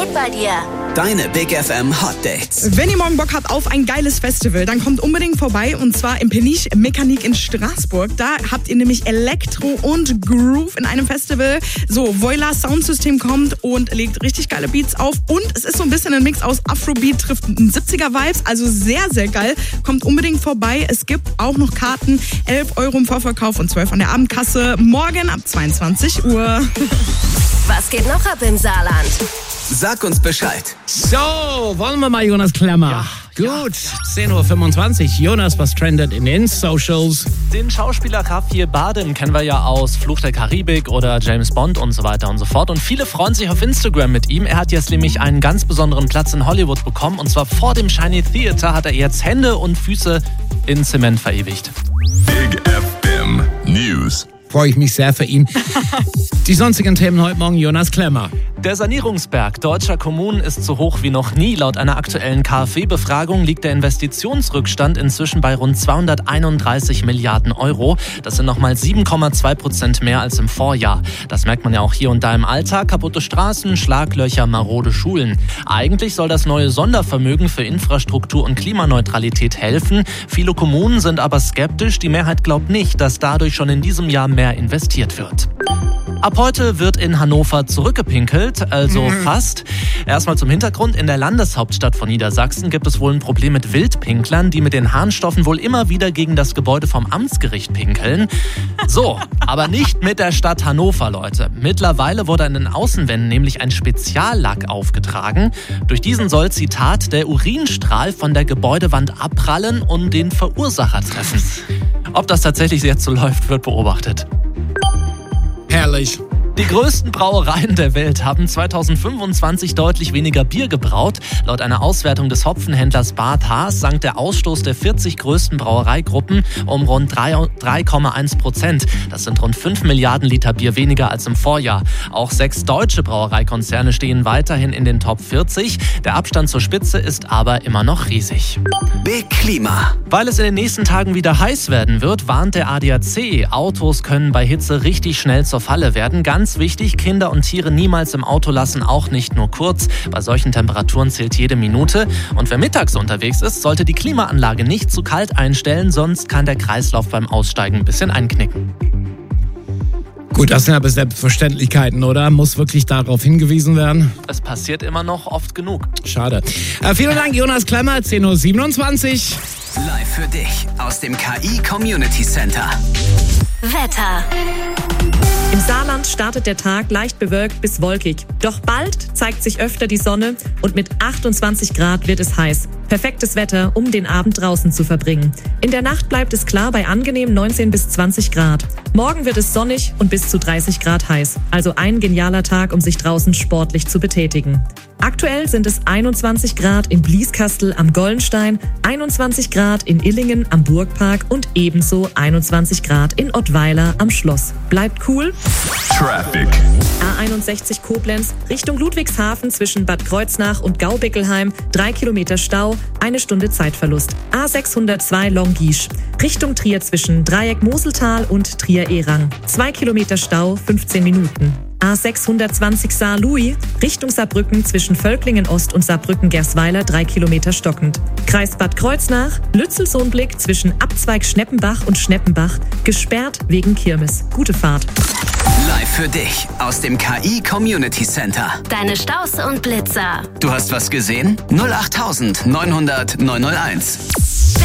geht bei dir? Deine Big FM Hot Dates. Wenn ihr morgen Bock habt auf ein geiles Festival, dann kommt unbedingt vorbei und zwar im Peniche Mécanique in Straßburg. Da habt ihr nämlich Elektro und Groove in einem Festival. So, Voila Soundsystem kommt und legt richtig geile Beats auf und es ist so ein bisschen ein Mix aus Afrobeat, trifft 70er-Vibes, also sehr, sehr geil. Kommt unbedingt vorbei. Es gibt auch noch Karten, 11 € im Vorverkauf und 12 an der Abendkasse. Morgen ab 22 Uhr. Was geht noch ab im Saarland? Sag uns Bescheid. So, wollen wir mal Jonas Klemmer. Gut, 10:25 Uhr. Jonas, was trendet in den Socials? Den Schauspieler Javier Bardem kennen wir ja aus Fluch der Karibik oder James Bond und so weiter und so fort. Und viele freuen sich auf Instagram mit ihm. Er hat jetzt nämlich einen ganz besonderen Platz in Hollywood bekommen. Und zwar vor dem Shiny Theater hat er jetzt Hände und Füße in Zement verewigt. Big FM News. Freue ich mich sehr für ihn. Die sonstigen Themen heute Morgen, Jonas Klemmer. Der Sanierungsberg deutscher Kommunen ist so hoch wie noch nie. Laut einer aktuellen KfW-Befragung liegt der Investitionsrückstand inzwischen bei rund 231 Milliarden €. Das sind nochmal 7,2% mehr als im Vorjahr. Das merkt man ja auch hier und da im Alltag. Kaputte Straßen, Schlaglöcher, marode Schulen. Eigentlich soll das neue Sondervermögen für Infrastruktur und Klimaneutralität helfen. Viele Kommunen sind aber skeptisch. Die Mehrheit glaubt nicht, dass dadurch schon in diesem Jahr mehr investiert wird. Ab heute wird in Hannover zurückgepinkelt, also fast. Erstmal zum Hintergrund. In der Landeshauptstadt von Niedersachsen gibt es wohl ein Problem mit Wildpinklern, die mit den Harnstoffen wohl immer wieder gegen das Gebäude vom Amtsgericht pinkeln. So, aber nicht mit der Stadt Hannover, Leute. Mittlerweile wurde an den Außenwänden nämlich ein Speziallack aufgetragen. Durch diesen soll, Zitat, der Urinstrahl von der Gebäudewand abprallen und den Verursacher treffen. Ob das tatsächlich jetzt so läuft, wird beobachtet. Herrlich. Die größten Brauereien der Welt haben 2025 deutlich weniger Bier gebraut. Laut einer Auswertung des Hopfenhändlers Bart Haas sank der Ausstoß der 40 größten Brauereigruppen um rund 3,1%. Das sind rund 5 Milliarden Liter Bier weniger als im Vorjahr. Auch 6 deutsche Brauereikonzerne stehen weiterhin in den Top 40. Der Abstand zur Spitze ist aber immer noch riesig. Big Klima. Weil es in den nächsten Tagen wieder heiß werden wird, warnt der ADAC. Autos können bei Hitze richtig schnell zur Falle werden. Ganz wichtig, Kinder und Tiere niemals im Auto lassen, auch nicht nur kurz. Bei solchen Temperaturen zählt jede Minute. Und wer mittags unterwegs ist, sollte die Klimaanlage nicht zu kalt einstellen, sonst kann der Kreislauf beim Aussteigen ein bisschen einknicken. Gut, das sind aber Selbstverständlichkeiten, oder? Muss wirklich darauf hingewiesen werden? Es passiert immer noch oft genug. Schade. Vielen Dank, Jonas Klemmer, 10:27 Uhr. Live für dich aus dem KI Community Center. Wetter. Im Saarland startet der Tag leicht bewölkt bis wolkig. Doch bald zeigt sich öfter die Sonne und mit 28 Grad wird es heiß. Perfektes Wetter, um den Abend draußen zu verbringen. In der Nacht bleibt es klar bei angenehm 19 bis 20 Grad. Morgen wird es sonnig und bis zu 30 Grad heiß. Also ein genialer Tag, um sich draußen sportlich zu betätigen. Aktuell sind es 21 Grad in Blieskastel am Gollenstein, 21 Grad in Illingen am Burgpark und ebenso 21 Grad in Ottweiler am Schloss. Bleibt cool. Traffic. A61 Koblenz Richtung Ludwigshafen zwischen Bad Kreuznach und Gaubickelheim, 3 Kilometer Stau, 1 Stunde Zeitverlust. A602 Longisch Richtung Trier zwischen Dreieck Moseltal und Trier-Erang, 2 Kilometer Stau, 15 Minuten. A620 Saar-Louis, Richtung Saarbrücken zwischen Völklingen-Ost und Saarbrücken-Gersweiler 3 Kilometer stockend. Kreis Bad Kreuznach, Lützelsohnblick zwischen Abzweig Schneppenbach und Schneppenbach, gesperrt wegen Kirmes. Gute Fahrt. Live für dich aus dem KI Community Center. Deine Staus und Blitzer. Du hast was gesehen? 08900 901.